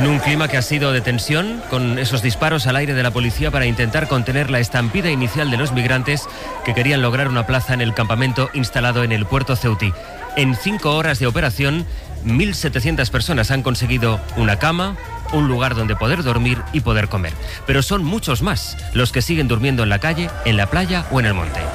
En un clima que ha sido de tensión, con esos disparos al aire de la policía para intentar contener la estampida inicial de los migrantes que querían lograr una plaza en el campamento instalado en el puerto ceutí. En 5 horas de operación, 1.700 personas han conseguido una cama, un lugar donde poder dormir y poder comer. Pero son muchos más los que siguen durmiendo en la calle, en la playa o en el monte.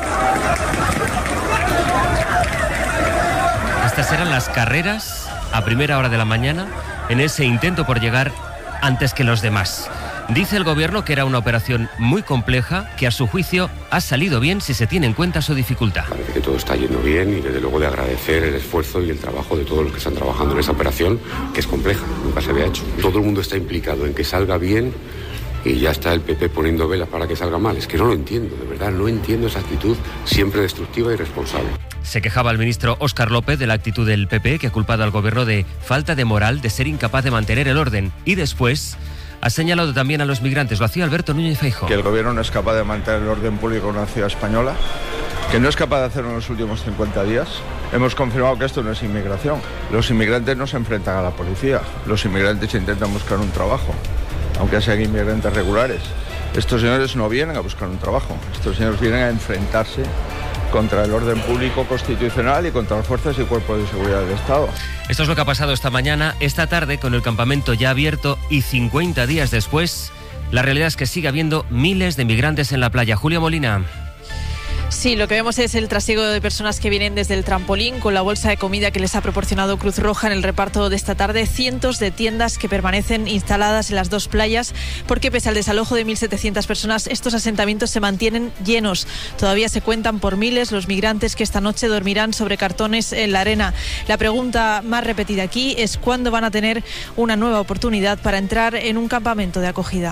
Estas eran las carreras a primera hora de la mañana en ese intento por llegar antes que los demás. Dice el gobierno que era una operación muy compleja, que a su juicio ha salido bien si se tiene en cuenta su dificultad. Parece que todo está yendo bien y desde luego de agradecer el esfuerzo y el trabajo de todos los que están trabajando en esa operación, que es compleja, nunca se había hecho. Todo el mundo está implicado en que salga bien y ya está el PP poniendo velas para que salga mal. Es que no lo entiendo, de verdad, no entiendo esa actitud siempre destructiva y irresponsable. Se quejaba el ministro Óscar López de la actitud del PP, que ha culpado al gobierno de falta de moral, de ser incapaz de mantener el orden. Y después ha señalado también a los migrantes. Lo hacía Alberto Núñez Feijóo. Que el gobierno no es capaz de mantener el orden público en una ciudad española, que no es capaz de hacerlo en los últimos 50 días. Hemos confirmado que esto no es inmigración. Los inmigrantes no se enfrentan a la policía. Los inmigrantes intentan buscar un trabajo, aunque sean inmigrantes regulares. Estos señores no vienen a buscar un trabajo. Estos señores vienen a enfrentarse contra el orden público constitucional y contra las fuerzas y cuerpos de seguridad del Estado. Esto es lo que ha pasado esta mañana, esta tarde, con el campamento ya abierto y 50 días después. La realidad es que sigue habiendo miles de migrantes en la playa. Julia Molina. Sí, lo que vemos es el trasiego de personas que vienen desde el trampolín con la bolsa de comida que les ha proporcionado Cruz Roja en el reparto de esta tarde. Cientos de tiendas que permanecen instaladas en las dos playas porque pese al desalojo de 1.700 personas, estos asentamientos se mantienen llenos. Todavía se cuentan por miles los migrantes que esta noche dormirán sobre cartones en la arena. La pregunta más repetida aquí es ¿cuándo van a tener una nueva oportunidad para entrar en un campamento de acogida?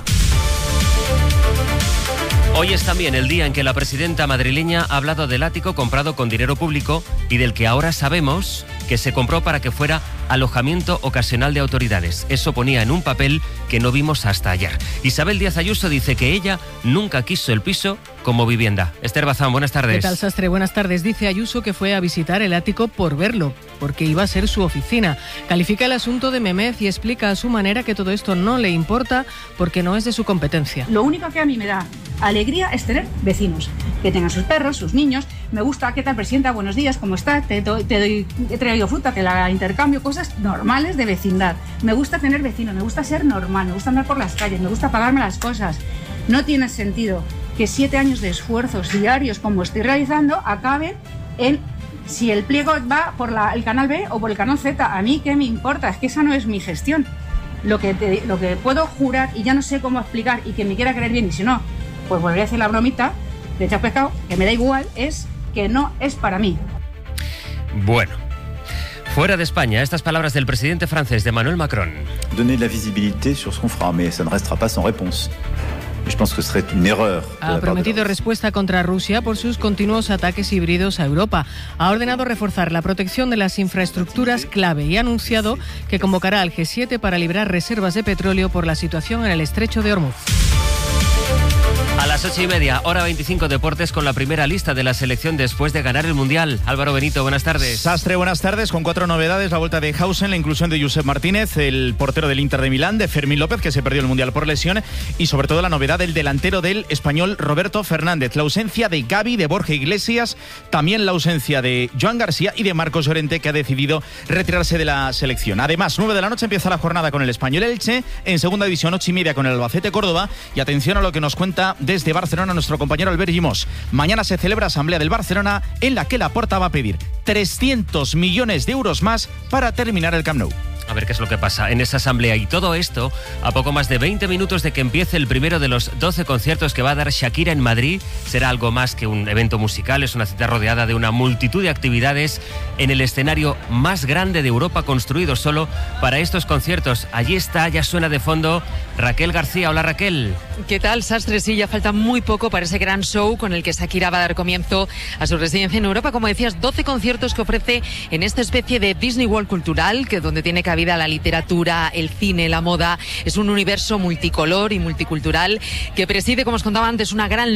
Hoy es también el día en que la presidenta madrileña ha hablado del ático comprado con dinero público y del que ahora sabemos que se compró para que fuera alojamiento ocasional de autoridades. Eso ponía en un papel que no vimos hasta ayer. Isabel Díaz Ayuso dice que ella nunca quiso el piso como vivienda. Esther Bazán, buenas tardes. ¿Qué tal, Sastre? Buenas tardes. Dice Ayuso que fue a visitar el ático por verlo, porque iba a ser su oficina. Califica el asunto de memez y explica a su manera que todo esto no le importa porque no es de su competencia. Lo único que a mí me da alegría es tener vecinos, que tengan sus perros, sus niños. Me gusta, ¿qué tal, presidenta? Buenos días, ¿cómo está? He traído fruta, te la intercambio, cosas normales de vecindad. Me gusta tener vecinos, me gusta ser normal, me gusta andar por las calles, me gusta pagarme las cosas. No tiene sentido que 7 años de esfuerzos diarios, como estoy realizando, acaben en si el pliego va por el canal B o por el canal Z. A mí, ¿qué me importa? Es que esa no es mi gestión. Lo que puedo jurar, y ya no sé cómo explicar, y que me quiera creer bien, y si no, pues volveré a hacer la bromita de echar pescado, que me da igual, es que no es para mí. Bueno, fuera de España, estas palabras del presidente francés, de Emmanuel Macron. Donner de la visibilité sur ce qu'on fera, mais ça ne restera pas sans réponse. Je pense que serait une erreur. Ha prometido respuesta contra Rusia por sus continuos ataques híbridos a Europa. Ha ordenado reforzar la protección de las infraestructuras clave y ha anunciado que convocará al G7 para librar reservas de petróleo por la situación en el estrecho de Hormuz. A las 8:30, hora 25 deportes, con la primera lista de la selección después de ganar el Mundial. Álvaro Benito, buenas tardes. Sastre, buenas tardes, con 4 novedades: la vuelta de Hausen, la inclusión de Josep Martínez, el portero del Inter de Milán, de Fermín López, que se perdió el Mundial por lesión, y sobre todo la novedad del delantero del español Roberto Fernández. La ausencia de Gavi, de Borja Iglesias, también la ausencia de Joan García y de Marcos Llorente, que ha decidido retirarse de la selección. Además, 9 de la noche empieza la jornada con el Español Elche, en segunda división 8:30 con el Albacete Córdoba, y atención a lo que nos cuenta desde Barcelona nuestro compañero Albert Gimós. Mañana se celebra Asamblea del Barcelona, en la que Laporta va a pedir 300 millones de euros más para terminar el Camp Nou. A ver qué es lo que pasa en esa asamblea. Y todo esto a poco más de 20 minutos de que empiece el primero de los 12 conciertos que va a dar Shakira en Madrid. Será algo más que un evento musical, es una cita rodeada de una multitud de actividades en el escenario más grande de Europa, construido solo para estos conciertos. Allí está, ya suena de fondo Raquel García. Hola, Raquel. ¿Qué tal, Sastre? Sí, ya falta muy poco para ese gran show con el que Shakira va a dar comienzo a su residencia en Europa. Como decías, 12 conciertos que ofrece en esta especie de Disney World cultural, que donde tiene cabida la literatura, el cine, la moda. Es un universo multicolor y multicultural que preside, como os contaba antes, una gran